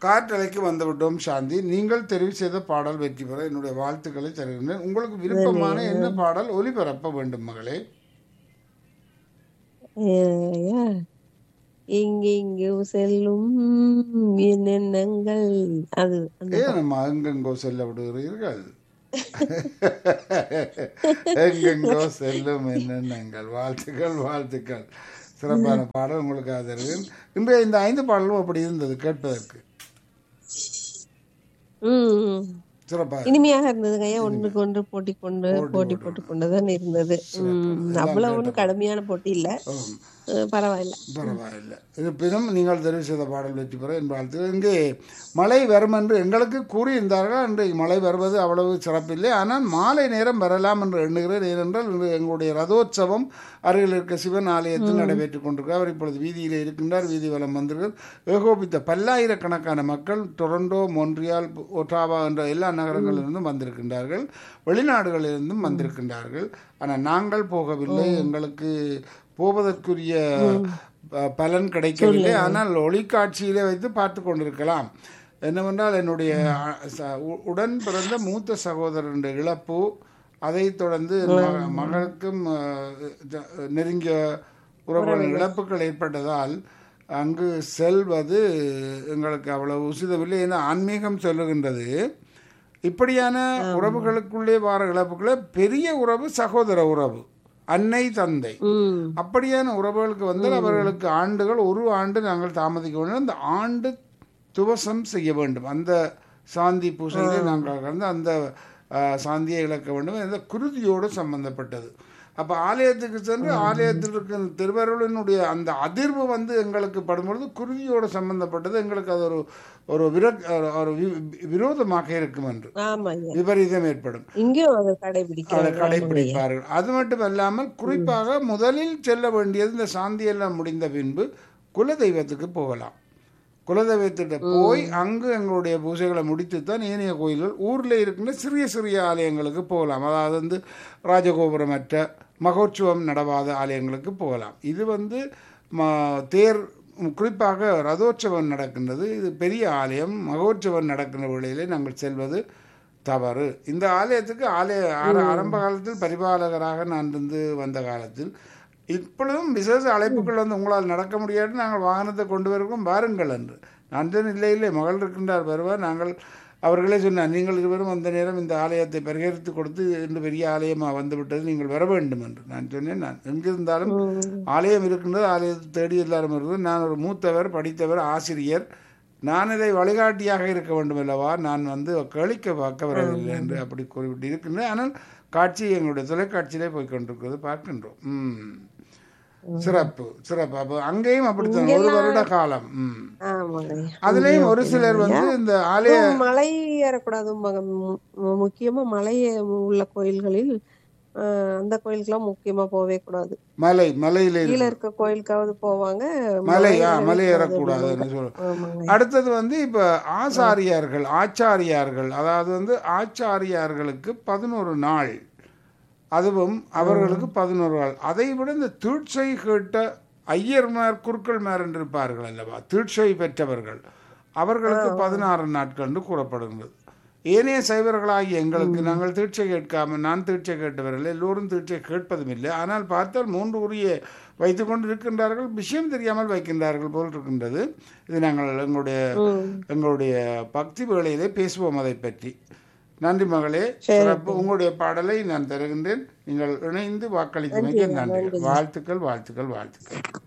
காற்றலைக்கு வந்துவிட்டோம் சாந்தி. நீங்கள் தெரிவு செய்த பாடல் வெற்றி பெற என்னுடைய வாழ்த்துக்களை தருகின்றேன். உங்களுக்கு விருப்பமான என்ன பாடல் ஒலிபரப்ப வேண்டும் மகளே? எங்கெங்கோ செல்லும் என் எண்ணங்கள், அது அந்த ஏன் பாட்டு. நம்ம எங்கெங்கோ செல்ல விடுகிறீர்கள்? எங்கெங்கோ செல்லும் என்னென்னங்கள். வாழ்த்துக்கள் வாழ்த்துக்கள். சிறப்பான பாடல் உங்களுக்கு ஆதரவு. இன்றைய இந்த 5 பாடலும் அப்படி இருந்தது கேட்பதற்கு. உம் சிறப்பாக இனிமையாக இருந்ததுங்க. ஐயா, ஒன்றுக்கு ஒன்று போட்டி போட்டு போட்டுக்கொண்டுதான் இருந்தது. எல்லாம் அவ்வளவு ஒன்றும் கேட்ட கடுமையான போட்டி இல்ல. ஆம். பரவாயில்ல. பரவாயில்லை. இருப்பினும் நீங்கள் தெரிவு செய்த பாடல் வெற்றி பெற என் வாழ்த்து. இங்கே மழை வரும் என்று எங்களுக்கு கூறியிருந்தார்கள். இன்றைக்கு மழை வருவது அவ்வளவு சிறப்பில்லை, ஆனால் மாலை நேரம் வரலாம் என்று எண்ணுகிறேன். ஏனென்றால் இன்று எங்களுடைய ரதோற்சவம் அருகில் இருக்க சிவன் ஆலயத்தில் நடைபெற்றுக் கொண்டிருக்கிறார். அவர் இப்பொழுது வீதியில் இருக்கின்றார். வீதி வலம் வந்தீர்கள். ஏகோபித்த பல்லாயிரக்கணக்கான மக்கள் டொரண்டோ, மொன்றியால், ஒட்டாவா என்ற எல்லா நகரங்களிலிருந்தும் வந்திருக்கின்றார்கள். வெளிநாடுகளிலிருந்தும் வந்திருக்கின்றார்கள். ஆனால் நாங்கள் போகவில்லை. எங்களுக்கு போவதற்குரிய பலன் கிடைக்கவில்லை. ஆனால் ஒளிக்காட்சியிலே வைத்து பார்த்து கொண்டிருக்கலாம். என்னவென்றால் என்னுடைய உடன் பிறந்த மூத்த சகோதரனுடைய இழப்பு, அதைத் தொடர்ந்து மகளுக்கும் நெருங்கிய உறவுகளின் இழப்புகள் ஏற்பட்டதால் அங்கு செல்வது எங்களுக்கு அவ்வளவு உசிதமில்லை. ஏன்னா ஆன்மீகம் சொல்லுகின்றது இப்படியான உறவுகளுக்குள்ளே வர இழப்புகளை பெரிய உறவு சகோதர உறவு, அன்னை தந்தை, அப்படியான உறவுகளுக்கு வந்தால் அவர்களுக்கு ஆண்டுகள், ஒரு ஆண்டு நாங்கள் தாமதிக்க வேண்டும். அந்த ஆண்டு துவசம் செய்ய வேண்டும். அந்த சாந்தி பூசையிலே நாங்கள் கலந்து அந்த சாந்தியை இழக்க வேண்டும். இந்த குருதியோடு சம்பந்தப்பட்டது. அப்போ ஆலயத்துக்கு சென்று ஆலயத்தில் இருக்கிற திருவருளினுடைய அந்த அதிர்வு வந்து எங்களுக்கு படும்பொழுது குருதியோடு சம்பந்தப்பட்டது. எங்களுக்கு அது ஒரு விரோதமாக இருக்கும் என்று விபரீதம் ஏற்படும். அதை கடைபிடிப்பார்கள். அது மட்டுமல்லாமல் குறிப்பாக முதலில் செல்ல வேண்டியது இந்த சாந்தியெல்லாம் முடிந்த பின்பு குலதெய்வத்துக்கு போகலாம். குலதெய்வத்திட்ட போய் அங்கு எங்களுடைய பூஜைகளை முடித்து தான் ஏனைய கோயில்கள் ஊரில் இருக்கின்ற சிறிய சிறிய ஆலயங்களுக்கு போகலாம். அதாவது வந்து ராஜகோபுரமற்ற மகோற்சவம் நடவாத ஆலயங்களுக்கு போகலாம். இது வந்து தேர், குறிப்பாக ரதோற்சவம் நடக்கின்றது. இது பெரிய ஆலயம். மகோற்சவம் நடக்கின்ற வேளையிலே நாங்கள் செல்வது தவறு. இந்த ஆலயத்துக்கு ஆரம்ப காலத்தில் பரிபாலகராக நான் இருந்து வந்த காலத்தில், இப்பொழுதும் விசேஷ அழைப்புகள் வந்து உங்களால் நடக்க முடியாது, நாங்கள் வாகனத்தை கொண்டு வருவோம் வாருங்கள் என்று. நான் தான் இல்லை மகள் இருக்கின்றார் வருவார். நாங்கள் அவர்களே சொன்னார், நீங்கள் இருவரும் அந்த நேரம் இந்த ஆலயத்தை பரிகரித்து கொடுத்து இன்று பெரிய ஆலயமாக வந்துவிட்டது, நீங்கள் வர வேண்டும் என்று. நான் சொன்னேன், நான் எங்கிருந்தாலும் ஆலயம் இருக்கின்றது, ஆலயத்தை தேடி எல்லாரும் வருவது. நான் ஒரு மூத்தவர், படித்தவர், ஆசிரியர், நான் இதை வழிகாட்டியாக இருக்க வேண்டும் அல்லவா, நான் வந்து கேளிக்க பார்க்க வரவில்லை என்று அப்படி குறிப்பிட்டு இருக்கின்றேன். ஆனால் காட்சி எங்களுடைய தொலைக்காட்சியிலே போய்கொண்டிருக்கிறது பார்க்கின்றோம். சிறப்பு சிறப்பு. அப்போ அங்கேயும் அப்படித்தான் 1 வருட காலம். அதுலயும் ஒரு சிலர் வந்து இந்த ஆலய மலை ஏறக்கூடாது. முக்கியமா மலை உள்ள கோயில்களில் அந்த கோயிலுக்குலாம் முக்கியமா போவே கூடாது. மலையில கீழ இருக்க கோயிலுக்காவது போவாங்க, மலை ஏறக்கூடாதுன்னு சொல்லுவாங்க. அடுத்தது வந்து இப்ப ஆச்சாரியார்கள், அதாவது வந்து ஆச்சாரியார்களுக்கு 11 நாள், அதுவும் அவர்களுக்கு 11 நாள். அதை விட இந்த தீட்சை கேட்ட ஐயர்மார், குருக்கள்மார் என்று இருப்பார்கள் அல்லவா, தீட்சை பெற்றவர்கள், அவர்களுக்கு 16 நாட்கள் என்று கூறப்படுகிறது. ஏனைய சைவர்களாகிய எங்களுக்கு, நாங்கள் தீட்சை கேட்காம, நான் தீட்சை கேட்டவர்கள் எல்லோரும் தீட்சை கேட்பதும் இல்லை. ஆனால் பார்த்தால் 3 உரிய வைத்து கொண்டு இருக்கின்றார்கள், விஷயம் தெரியாமல் வைக்கின்றார்கள் போல் இருக்கின்றது. இது நாங்கள் எங்களுடைய பக்தி வேளையிலே பேசுவோம் அதை பற்றி. நன்றி மகளே, சிறப்பு. உங்களுடைய பாடலை நான் தருகின்றேன். நீங்கள் இணைந்து வாக்களித்தமைக்கு நன்றி. வாழ்த்துக்கள் வாழ்த்துக்கள் வாழ்த்துக்கள்.